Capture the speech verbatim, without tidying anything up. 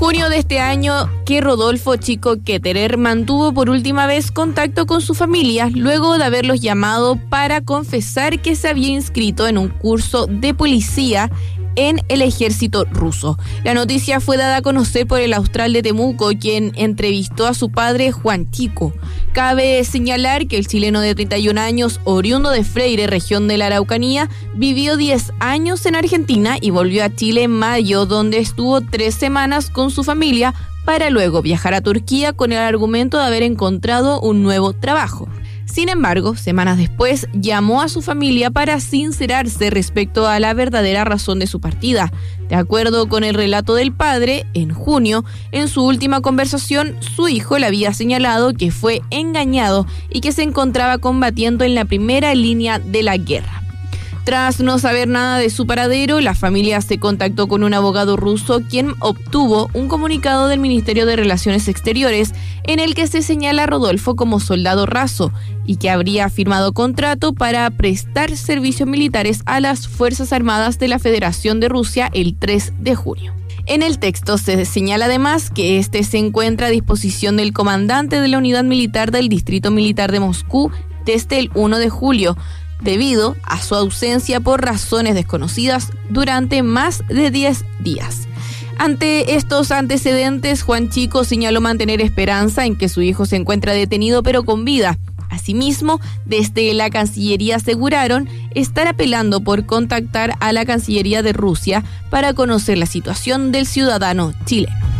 junio de este año que Rodolfo Chico Ketterer mantuvo por última vez contacto con su familia luego de haberlos llamado para confesar que se había inscrito en un curso de policía en el ejército ruso. La noticia fue dada a conocer por el Austral de Temuco, quien entrevistó a su padre Juan Chico. Cabe señalar que el chileno de treinta y un años, oriundo de Freire, región de la Araucanía, vivió diez años en Argentina y volvió a Chile en mayo, donde estuvo tres semanas con su familia para luego viajar a Turquía con el argumento de haber encontrado un nuevo trabajo. Sin embargo, semanas después, llamó a su familia para sincerarse respecto a la verdadera razón de su partida. De acuerdo con el relato del padre, en junio, en su última conversación, su hijo le había señalado que fue engañado y que se encontraba combatiendo en la primera línea de la guerra. Tras no saber nada de su paradero, la familia se contactó con un abogado ruso, quien obtuvo un comunicado del Ministerio de Relaciones Exteriores en el que se señala a Rodolfo como soldado raso y que habría firmado contrato para prestar servicios militares a las Fuerzas Armadas de la Federación de Rusia el tres de junio. En el texto se señala además que este se encuentra a disposición del comandante de la unidad militar del Distrito Militar de Moscú desde el primero de julio, debido a su ausencia por razones desconocidas durante más de diez días. Ante estos antecedentes, Juan Chico señaló mantener esperanza en que su hijo se encuentra detenido pero con vida. Asimismo, desde la Cancillería aseguraron estar apelando por contactar a la Cancillería de Rusia para conocer la situación del ciudadano chileno.